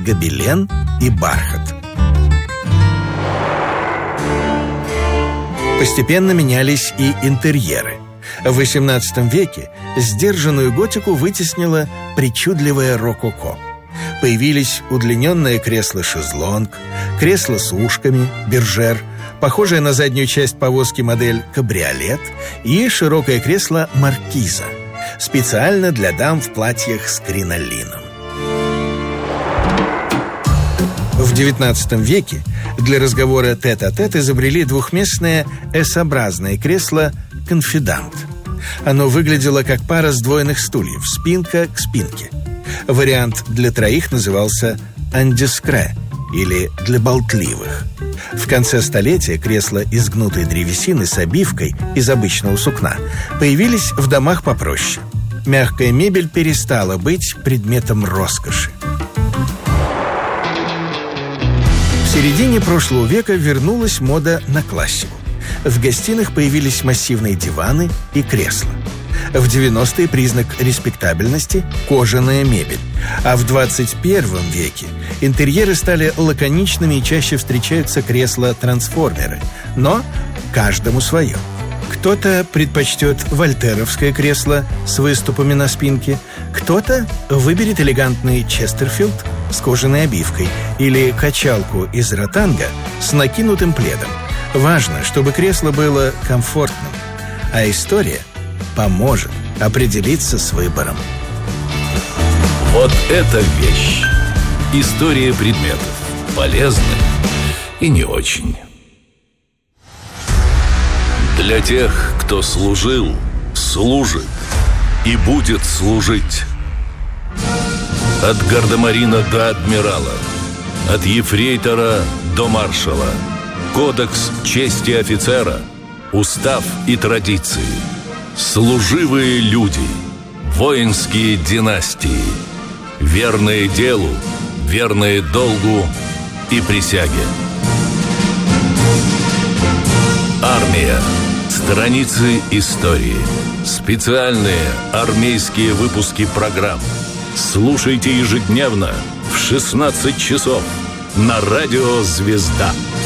гобелен и бархат. Постепенно менялись и интерьеры. В XVIII веке сдержанную готику вытеснило причудливое рококо. Появились удлиненное кресло-шезлонг, кресло с ушками, бержер, похожая на заднюю часть повозки модель кабриолет и широкое кресло маркиза, специально для дам в платьях с кринолином. В XIX веке для разговора тет-а-тет изобрели двухместное S-образное кресло «Конфидант». Оно выглядело как пара сдвоенных стульев, спинка к спинке. Вариант для троих назывался «андискре» или «для болтливых». В конце столетия кресла из гнутой древесины с обивкой из обычного сукна появились в домах попроще. Мягкая мебель перестала быть предметом роскоши. В середине прошлого века вернулась мода на классику. В гостиных появились массивные диваны и кресла. В 90-е признак респектабельности – кожаная мебель. А в 21 веке интерьеры стали лаконичными и чаще встречаются кресла-трансформеры. Но каждому свое. Кто-то предпочтет вольтеровское кресло с выступами на спинке, кто-то выберет элегантный Честерфилд с кожаной обивкой или качалку из ротанга с накинутым пледом. Важно, чтобы кресло было комфортным, а история поможет определиться с выбором. Вот это вещь. История предметов. Полезны и не очень. Для тех, кто служил, служит и будет служить. От гардемарина до адмирала, от ефрейтора до маршала. Кодекс чести офицера, устав и традиции. Служивые люди, воинские династии, верные делу, верные долгу и присяге. Армия. Страницы истории. Специальные армейские выпуски программ. Слушайте ежедневно в 16 часов на радио «Звезда».